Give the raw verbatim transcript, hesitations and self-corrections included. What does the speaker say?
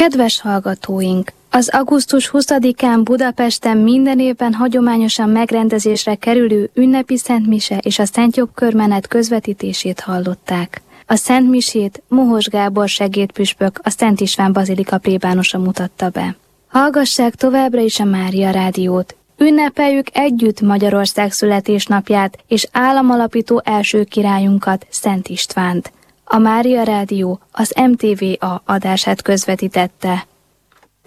Kedves hallgatóink! Az augusztus huszadikán Budapesten minden évben hagyományosan megrendezésre kerülő ünnepi szentmise és a szentjobbkörmenet közvetítését hallották. A szentmisét Mohos Gábor segédpüspök, a Szent István Bazilika plébánosa mutatta be. Hallgassák továbbra is a Mária Rádiót. Ünnepeljük együtt Magyarország születésnapját és államalapító első királyunkat, Szent Istvánt. A Mária Rádió az em té vé á adását közvetítette.